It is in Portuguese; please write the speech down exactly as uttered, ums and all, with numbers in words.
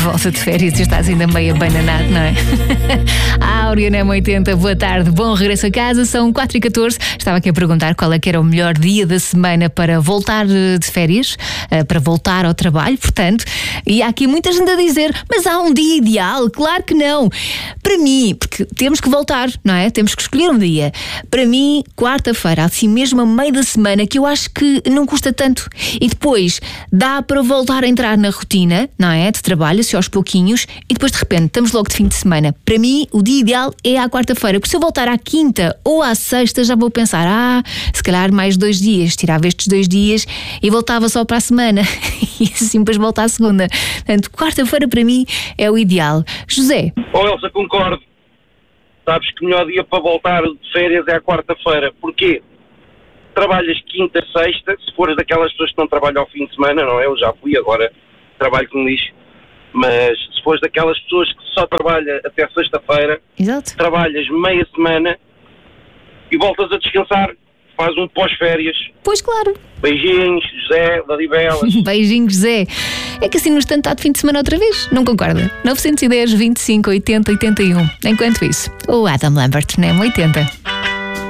Volta de férias e estás ainda meio abananado, não é? A Áurea na M oitenta, boa tarde, bom regresso a casa, são quatro e catorze. Estava aqui a perguntar qual é que era o melhor dia da semana para voltar de férias, para voltar ao trabalho, portanto, e há aqui muita gente a dizer, mas há um dia ideal? Claro que não. Para mim, porque temos que voltar, não é? Temos que escolher um dia. Para mim, quarta-feira, assim mesmo a meio da semana, que eu acho que não custa tanto. E depois dá para voltar a entrar na rotina, não é? De trabalho, assim aos pouquinhos, e depois de repente estamos logo de fim de semana. Para mim, o dia ideal é à quarta-feira, porque se eu voltar à quinta ou à sexta, já vou pensar, ah, se calhar mais dois dias, tirava estes dois dias e voltava só para a semana. E assim depois volta à segunda. Portanto, quarta-feira para mim é o ideal. José? Oh, Elsa, concordo. Sabes que o melhor dia para voltar de férias é à quarta-feira. Porquê? Trabalhas quinta, sexta, se fores daquelas pessoas que não trabalham ao fim de semana, não é? Eu já fui, agora trabalho com lixo. Mas se fores daquelas pessoas que só trabalham até sexta-feira, Exato. Trabalhas meia semana e voltas a descansar. Faz um pós-férias. Pois claro. Beijinhos, José, Ladibelas. Beijinhos, José. É que assim no instante está de fim de semana outra vez, não concorda? novecentos e dez, vinte e cinco, oitenta, oitenta e um. Enquanto isso, o Adam Lambert na M oitenta.